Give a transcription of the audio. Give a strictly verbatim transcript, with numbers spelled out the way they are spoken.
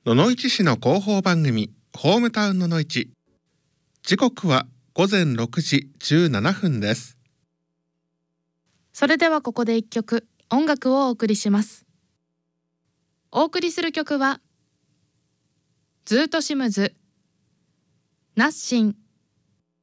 野々市市の広報番組ホームタウン野々市。時刻はごぜんろくじじゅうななふんです。 それではここで一曲音楽をお送りします。お送りする曲はズートシムズナッシン